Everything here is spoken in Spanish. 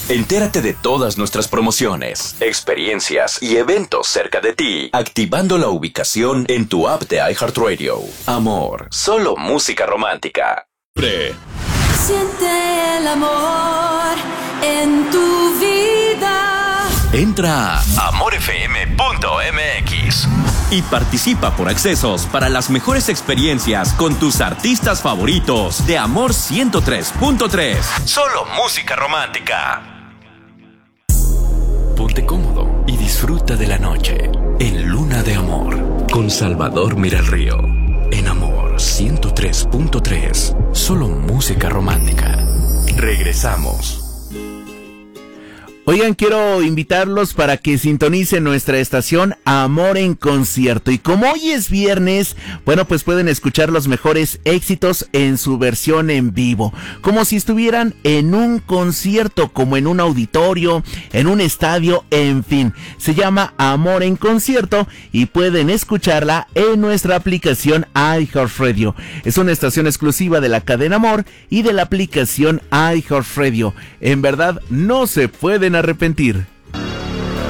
Entérate de todas nuestras promociones, experiencias y eventos cerca de ti, activando la ubicación en tu app de iHeartRadio. Amor, solo música romántica. Siente el amor en tu vida. Entra a amorfm.mx y participa por accesos para las mejores experiencias con tus artistas favoritos de Amor 103.3. Solo música romántica. Ponte cómodo y disfruta de la noche en Luna de Amor con Salvador Miralrío en Amor 103.3. Solo música romántica. Regresamos. Oigan, quiero invitarlos para que sintonicen nuestra estación Amor en Concierto. Y como hoy es viernes, bueno, pues pueden escuchar los mejores éxitos en su versión en vivo. Como si estuvieran en un concierto, como en un auditorio, en un estadio, en fin. Se llama Amor en Concierto y pueden escucharla en nuestra aplicación iHeartRadio. Es una estación exclusiva de la cadena Amor y de la aplicación iHeartRadio. En verdad, no se pueden arrepentir.